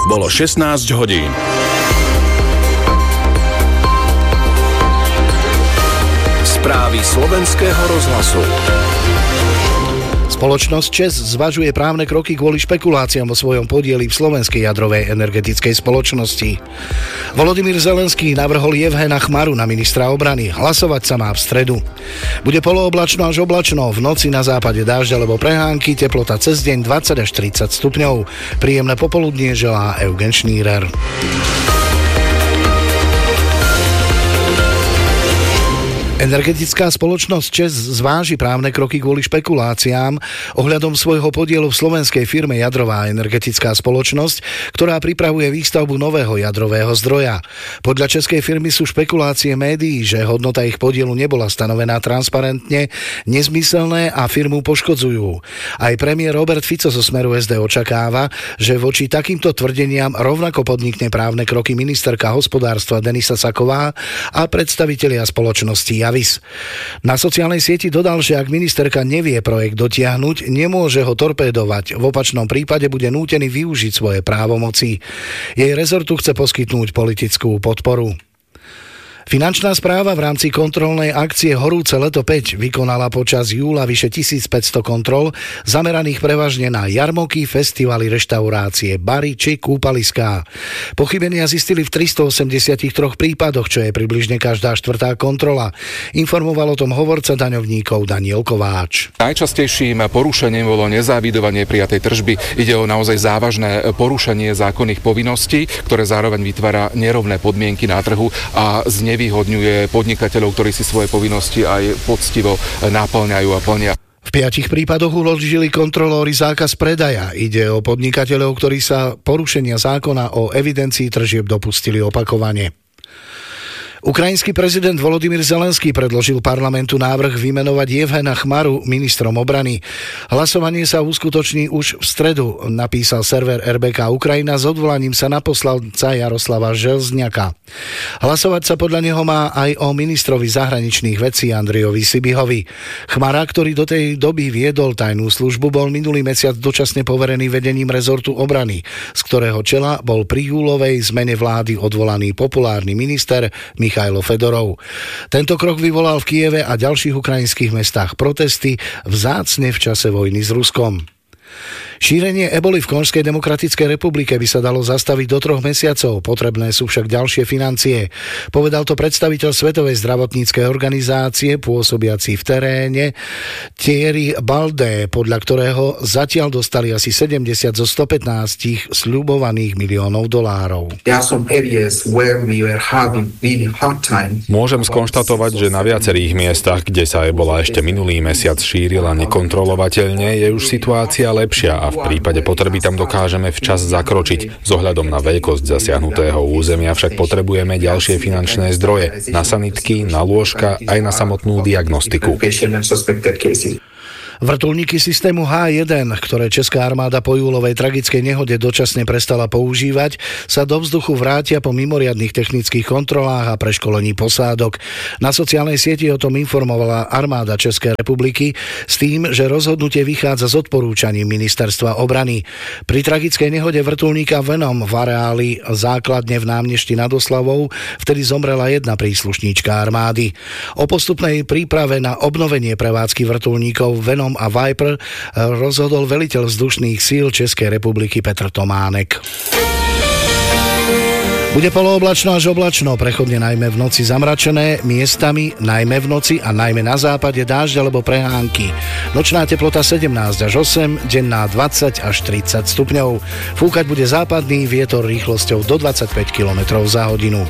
Bolo 16 hodín. Správy slovenského rozhlasu. Spoločnosť ČEZ zvažuje právne kroky kvôli špekuláciám vo svojom podieli v slovenskej jadrovej energetickej spoločnosti. Volodymyr Zelenský navrhol Jevhena Chmaru na ministra obrany. Hlasovať sa má v stredu. Bude polooblačno až oblačno, v noci na západe dážď alebo prehánky, teplota cez deň 20 až 30 stupňov. Príjemné popoludnie želá Eugen Šnírer. Energetická spoločnosť ČEZ zváži právne kroky kvôli špekuláciám ohľadom svojho podielu v slovenskej firme Jadrová energetická spoločnosť, ktorá pripravuje výstavbu nového jadrového zdroja. Podľa českej firmy sú špekulácie médií, že hodnota ich podielu nebola stanovená transparentne, nezmyselné a firmu poškodzujú. Aj premiér Robert Fico zo Smeru SD očakáva, že voči takýmto tvrdeniam rovnako podnikne právne kroky ministerka hospodárstva Denisa Saková a predstavitelia spoločnosti Javis. Na sociálnej sieti dodal, že ak ministerka nevie projekt dotiahnuť, nemôže ho torpédovať. V opačnom prípade bude nútený využiť svoje právomoci. Jej rezortu chce poskytnúť politickú podporu. Finančná správa v rámci kontrolnej akcie Horúce leto 5 vykonala počas júla vyše 1500 kontrol, zameraných prevažne na jarmoky, festivaly, reštaurácie, bary či kúpaliská. Pochybenia zistili v 383 prípadoch, čo je približne každá štvrtá kontrola. Informoval o tom hovorca daňovníkov Daniel Kováč. Najčastejším porušením bolo nezávidovanie prijatej tržby. Ide o naozaj závažné porušenie zákonných povinností, ktoré zároveň vytvára nerovné podmienky na trhu a nevýhodňuje podnikateľov, ktorí si svoje povinnosti aj poctivo naplňajú a plnia. V 5 prípadoch uložili kontrolóri zákaz predaja. Ide o podnikateľov, ktorí sa porušenia zákona o evidencii tržieb dopustili opakovane. Ukrajinský prezident Volodymyr Zelenský predložil parlamentu návrh vymenovať Jevhena Chmaru ministrom obrany. Hlasovanie sa uskutoční už v stredu, napísal server RBK Ukrajina s odvolaním sa na poslanca Jaroslava Železňaka. Hlasovať sa podľa neho má aj o ministrovi zahraničných vecí Andrejovi Sibihovi. Chmara, ktorý do tej doby viedol tajnú službu, bol minulý mesiac dočasne poverený vedením rezortu obrany, z ktorého čela bol pri júlovej zmene vlády odvolaný populárny minister Michailo Fedorov. Tento krok vyvolal v Kieve a ďalších ukrajinských mestách protesty, vzácne v čase vojny s Ruskom. Šírenie eboli v Konžskej demokratickej republike by sa dalo zastaviť do 3 mesiacov, potrebné sú však ďalšie financie. Povedal to predstaviteľ Svetovej zdravotníckej organizácie pôsobiaci v teréne Thierry Baldé, podľa ktorého zatiaľ dostali asi 70 zo 115 sľubovaných miliónov dolárov. Môžem skonštatovať, že na viacerých miestach, kde sa ebola ešte minulý mesiac šírila nekontrolovateľne, je už situácia lepšia a v prípade potreby tam dokážeme včas zakročiť. S ohľadom na veľkosť zasiahnutého územia však potrebujeme ďalšie finančné zdroje na sanitky, na lôžka aj na samotnú diagnostiku. Vrtuľníky systému H1, ktoré česká armáda po júlovej tragickej nehode dočasne prestala používať, sa do vzduchu vrátia po mimoriadnych technických kontrolách a preškolení posádok. Na sociálnej sieti o tom informovala armáda Českej republiky s tým, že rozhodnutie vychádza z odporúčaní ministerstva obrany. Pri tragickej nehode vrtuľníka Venom v areáli základne v Námnešti nad Oslavou vtedy zomrela jedna príslušníčka armády. O postupnej príprave na obnovenie prevádzky vrtuľníkov Venom a Viper rozhodol veliteľ vzdušných síl Českej republiky Petr Tománek. Bude polooblačno až oblačno, prechodne najmä v noci zamračené, miestami najmä v noci a najmä na západe dážď alebo prehánky. Nočná teplota 17 až 8, denná 20 až 30 stupňov. Fúkať bude západný vietor rýchlosťou do 25 km za hodinu.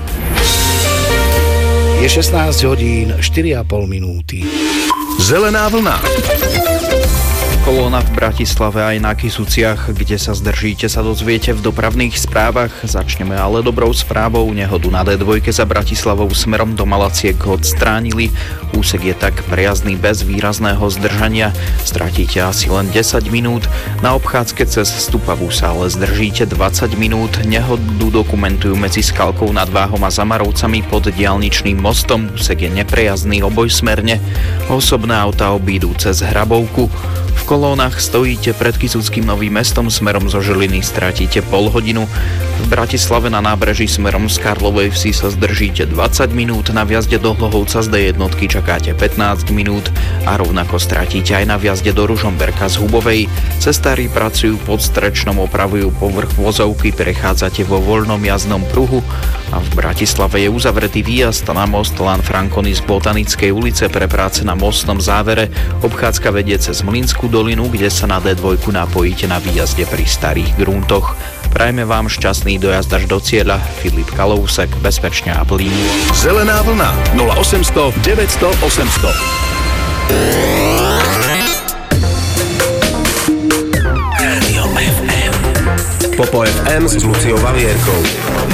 Je 16 hodín 4,5 minúty. Zelená vlna. Kolóna v Bratislave aj na Kysuciach, kde sa zdržíte, sa dozviete v dopravných správach. Začneme ale dobrou správou. Nehodu na D2 za Bratislavou smerom do Malaciek odstránili. Úsek je tak prejazdný bez výrazného zdržania. Stratíte asi len 10 minút. Na obchádzke cez Stupavú sa ale zdržíte 20 minút. Nehodu dokumentujú medzi Skalkou nad Váhom a Zamarovcami pod diaľničným mostom. Úsek je neprejazdný obojsmerne. Osobné autá obídu cez Hrabovku. V kolónach stojíte pred Kysuckým Novým Mestom, smerom zo Žiliny stratíte pol hodinu. V Bratislave na nábreží smerom z Karlovej Vsi sa zdržíte 20 minút, na vjazde do Hlohovca z D1 čakáte 15 minút a rovnako stratíte aj na vjazde do Ružomberka z Hubovej. Cestári pracujú pod Strečnom, opravujú povrch vozovky, prechádzate vo voľnom jazdnom pruhu a v Bratislave je uzavretý výjazd na most Lan Franconi z Botanickej ulice pre práce na mostnom závere. Obchádzka vedie cez Mlynskú dolinu, kde sa na D2 napojíte na výjazde pri Starých Gruntoch. Prajme vám šťastný dojazd až do cieľa. Filip Kalousek, bezpečne a plyn. Zelená vlna 0800 900 800. Popo FM s Luciou Vavierkou.